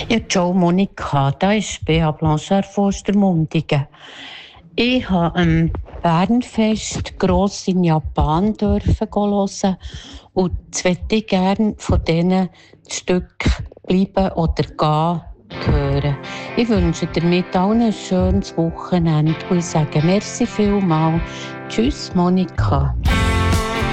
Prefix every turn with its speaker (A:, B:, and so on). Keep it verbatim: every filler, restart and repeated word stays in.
A: Ja, ciao Monika, da ist Bea Blanchard von Ostermundigen. Ich habe am Bernfest gross in Japan dürfen hören und jetzt möchte ich gerne von diesen Stück bleiben oder gehen hören. Ich wünsche damit allen ein schönes Wochenende und ich sage merci vielmals. Tschüss Monika.